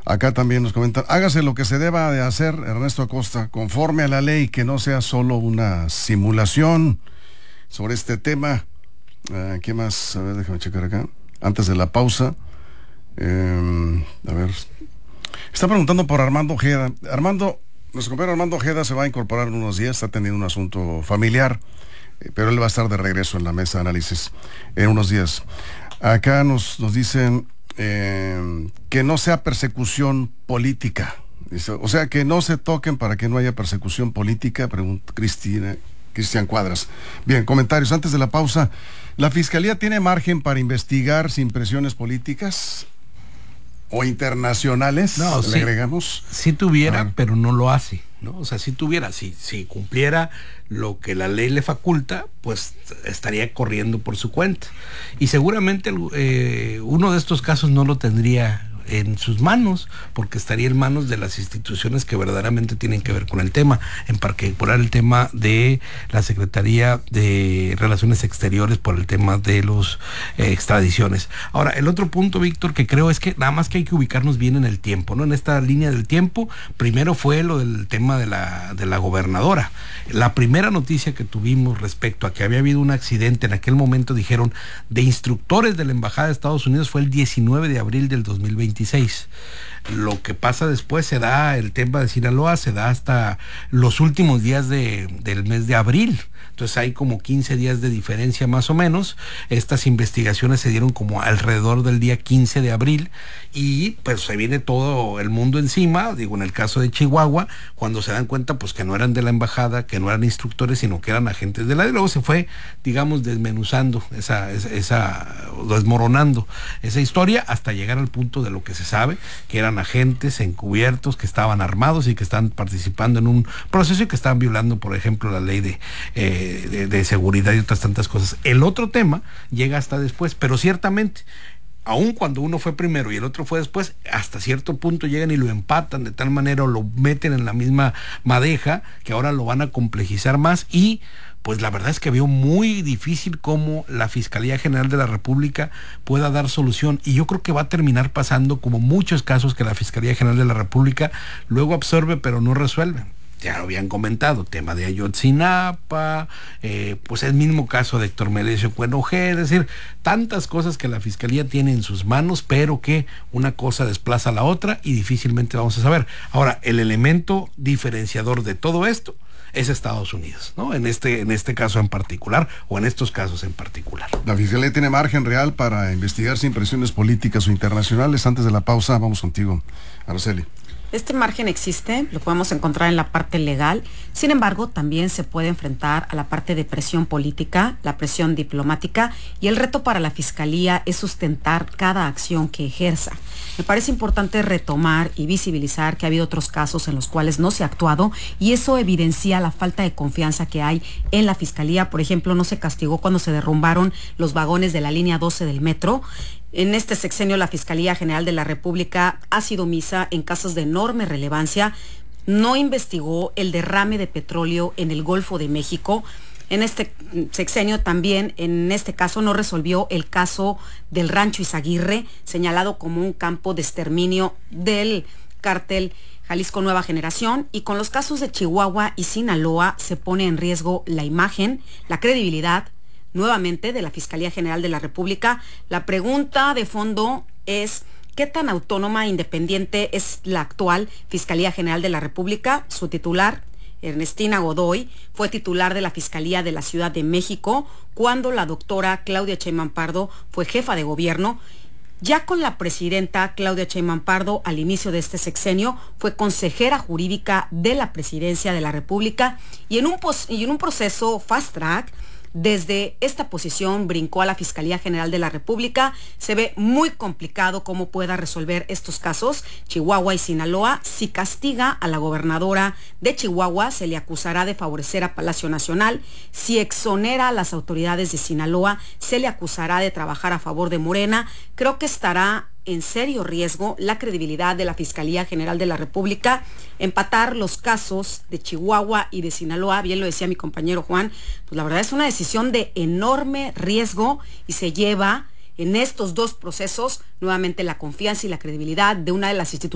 Acá también nos comentan, hágase lo que se deba de hacer, Ernesto Acosta, conforme a la ley, que no sea solo una simulación sobre este tema. ¿Qué más? A ver, déjame checar acá. Antes de la pausa. A ver. Está preguntando por Armando Ojeda. Nuestro compañero Armando Ojeda se va a incorporar en unos días, está teniendo un asunto familiar, pero él va a estar de regreso en la mesa de análisis en unos días. Acá nos dicen que no sea persecución política. O sea, que no se toquen para que no haya persecución política, pregunta Cristian Cuadras. Bien, comentarios antes de la pausa. ¿La Fiscalía tiene margen para investigar sin presiones políticas o internacionales? No, ¿Le agregamos? Si tuviera, pero no lo hace, ¿no? O sea, si tuviera, si cumpliera lo que la ley le faculta, pues estaría corriendo por su cuenta. Y seguramente uno de estos casos no lo tendría en sus manos, porque estaría en manos de las instituciones que verdaderamente tienen que ver con el tema, en particular el tema de la Secretaría de Relaciones Exteriores por el tema de los extradiciones. Ahora, el otro punto, Víctor, que creo es que nada más que hay que ubicarnos bien en el tiempo, ¿no? En esta línea del tiempo, primero fue lo del tema de la gobernadora. La primera noticia que tuvimos respecto a que había habido un accidente, en aquel momento dijeron, de instructores de la Embajada de Estados Unidos, fue el 19 de abril del 2026. Lo que pasa después se da, el tema de Sinaloa se da hasta los últimos días del mes de abril. Entonces hay como 15 días de diferencia más o menos. Estas investigaciones se dieron como alrededor del día 15 de abril y pues se viene todo el mundo encima, digo, en el caso de Chihuahua, cuando se dan cuenta pues que no eran de la embajada, que no eran instructores, sino que eran agentes de la... Y luego se fue, digamos, desmenuzando desmoronando esa historia hasta llegar al punto de lo que se sabe, que eran agentes encubiertos que estaban armados y que están participando en un proceso y que estaban violando, por ejemplo, la ley de seguridad y otras tantas cosas. El otro tema llega hasta después, pero ciertamente, aun cuando uno fue primero y el otro fue después, hasta cierto punto llegan y lo empatan de tal manera o lo meten en la misma madeja que ahora lo van a complejizar más y pues la verdad es que veo muy difícil cómo la Fiscalía General de la República pueda dar solución y yo creo que va a terminar pasando como muchos casos que la Fiscalía General de la República luego absorbe pero no resuelve. Ya lo habían comentado, tema de Ayotzinapa, pues el mismo caso de Héctor Melesio Cuenojera, es decir, tantas cosas que la Fiscalía tiene en sus manos, pero que una cosa desplaza a la otra y difícilmente vamos a saber. Ahora, el elemento diferenciador de todo esto es Estados Unidos, ¿no? En este caso en particular, o en estos casos en particular. La Fiscalía tiene margen real para investigar sin presiones políticas o internacionales. Antes de la pausa, vamos contigo, Araceli. Este margen existe, lo podemos encontrar en la parte legal, sin embargo, también se puede enfrentar a la parte de presión política, la presión diplomática, y el reto para la Fiscalía es sustentar cada acción que ejerza. Me parece importante retomar y visibilizar que ha habido otros casos en los cuales no se ha actuado, y eso evidencia la falta de confianza que hay en la Fiscalía. Por ejemplo, no se castigó cuando se derrumbaron los vagones de la línea 12 del metro. En este sexenio, la Fiscalía General de la República ha sido omisa en casos de enorme relevancia. No investigó el derrame de petróleo en el Golfo de México. En este sexenio también, en este caso, no resolvió el caso del Rancho Izaguirre, señalado como un campo de exterminio del cártel Jalisco Nueva Generación. Y con los casos de Chihuahua y Sinaloa se pone en riesgo la imagen, la credibilidad, nuevamente, de la Fiscalía General de la República. La pregunta de fondo es: ¿qué tan autónoma e independiente es la actual Fiscalía General de la República? Su titular, Ernestina Godoy, fue titular de la Fiscalía de la Ciudad de México cuando la doctora Claudia Sheinbaum Pardo fue jefa de gobierno. Ya con la presidenta Claudia Sheinbaum Pardo, al inicio de este sexenio, fue consejera jurídica de la Presidencia de la República y en un proceso fast track. Desde esta posición brincó a la Fiscalía General de la República. Se ve muy complicado cómo pueda resolver estos casos, Chihuahua y Sinaloa. Si castiga a la gobernadora de Chihuahua, se le acusará de favorecer a Palacio Nacional. Si exonera a las autoridades de Sinaloa, se le acusará de trabajar a favor de Morena. Creo que estará en serio riesgo la credibilidad de la Fiscalía General de la República. Empatar los casos de Chihuahua y de Sinaloa, bien lo decía mi compañero Juan, pues la verdad es una decisión de enorme riesgo y se lleva en estos dos procesos nuevamente la confianza y la credibilidad de una de las instituciones